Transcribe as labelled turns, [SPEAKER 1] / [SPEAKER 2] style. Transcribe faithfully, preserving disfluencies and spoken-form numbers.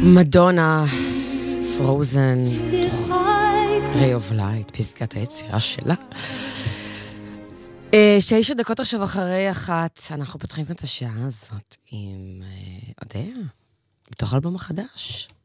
[SPEAKER 1] מדונה, פרוזן, ריי אוף לייט, פסקת היצירה שלה. שתשע דקות עכשיו אחרי אחת, אנחנו פותחים כאן את השעה הזאת עם אודיה, מתוך אלבום החדש.